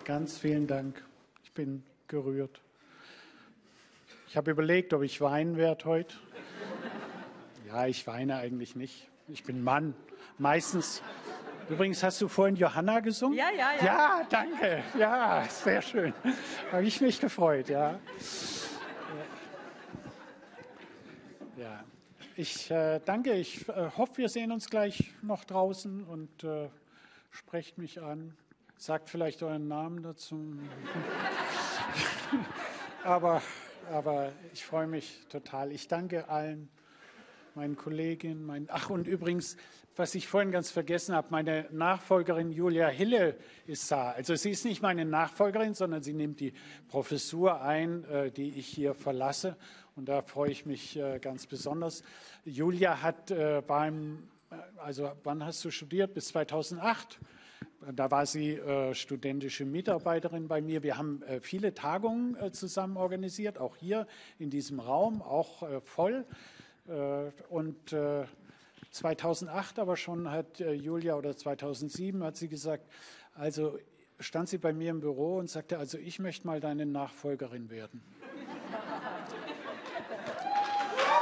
Ganz vielen Dank. Ich bin gerührt. Ich habe überlegt, ob ich weinen werde heute. Ja, ich weine eigentlich nicht. Ich bin Mann. Meistens. Übrigens, hast du vorhin Johanna gesungen? Ja. Ja, danke. Ja, sehr schön. Habe ich mich gefreut, ja. Ja. Ich danke. Ich hoffe, wir sehen uns gleich noch draußen und sprecht mich an. Sagt vielleicht euren Namen dazu. aber ich freue mich total. Ich danke allen, meinen Kolleginnen, Ach, und übrigens, was ich vorhin ganz vergessen habe, meine Nachfolgerin Julia Hille ist da. Also sie ist nicht meine Nachfolgerin, sondern sie nimmt die Professur ein, die ich hier verlasse. Und da freue ich mich ganz besonders. Julia hat wann hast du studiert? Bis 2008. Da war sie studentische Mitarbeiterin bei mir. Wir haben viele Tagungen zusammen organisiert, auch hier in diesem Raum, auch voll. Und 2008 aber schon hat Julia, oder 2007 hat sie gesagt, also stand sie bei mir im Büro und sagte, also ich möchte mal deine Nachfolgerin werden.